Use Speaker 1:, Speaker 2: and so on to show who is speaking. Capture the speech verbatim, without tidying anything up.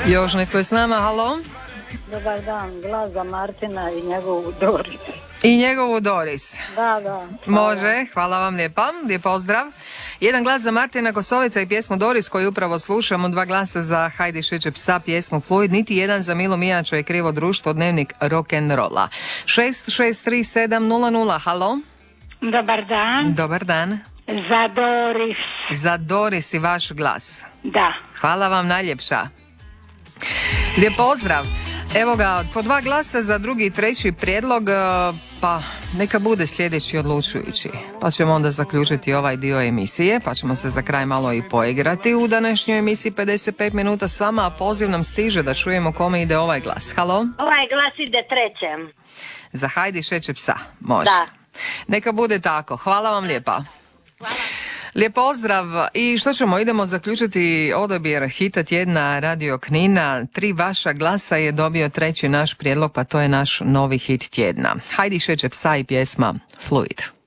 Speaker 1: Još netko je s nama, halo?
Speaker 2: Dobar dan, glas za Martina i njegovu Doris.
Speaker 1: I njegovu Doris.
Speaker 2: Da, da.
Speaker 1: Može, hvala vam lijepa, lijep pozdrav. Jedan glas za Martina Kosovica i pjesmu Doris koju upravo slušamo, dva glasa za Hajdi šeće psa, pjesmu Fluid, niti jedan za Milu Mijačo i Krivo društvo, dnevnik rock'n'rolla. šest šest tri sedam nula nula, halo?
Speaker 2: Dobar dan.
Speaker 1: Dobar dan.
Speaker 2: Za Doris.
Speaker 1: Za Doris i vaš glas.
Speaker 2: Da.
Speaker 1: Hvala vam najljepša. Lijep pozdrav. Evo ga, po dva glasa za drugi i treći prijedlog, pa neka bude sljedeći odlučujući. Pa ćemo onda zaključiti ovaj dio emisije, pa ćemo se za kraj malo i poigrati u današnjoj emisiji pedeset pet minuta s vama, a poziv nam stiže da čujemo kome ide ovaj glas. Halo?
Speaker 3: Ovaj glas ide trećem.
Speaker 1: Za Hajdi šeće psa, može.
Speaker 3: Da.
Speaker 1: Neka bude tako, hvala vam lijepa.
Speaker 3: Hvala.
Speaker 1: Lijep pozdrav i što ćemo, idemo zaključiti odabir hita tjedna Radio Knina. Tri vaša glasa je dobio treći naš prijedlog, pa to je naš novi hit tjedna. Hajdi šeće psa i pjesma Fluid.